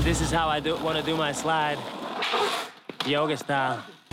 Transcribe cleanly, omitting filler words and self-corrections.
This is how I want to do my slide, yoga style.